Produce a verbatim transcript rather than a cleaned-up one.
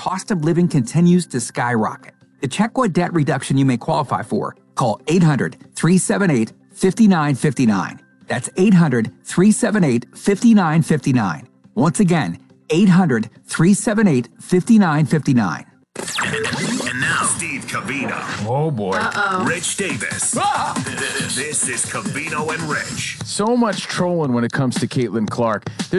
cost of living continues to skyrocket. To check what debt reduction you may qualify for, call eight hundred, three seven eight, five nine five nine. That's eight hundred, three seven eight, five nine five nine. Once again, eight hundred, three seven eight, five nine five nine. And now, Steve Covino. Oh, boy. Uh-oh. Rich Davis. Ah! This is Covino and Rich. So much trolling when it comes to Caitlin Clark.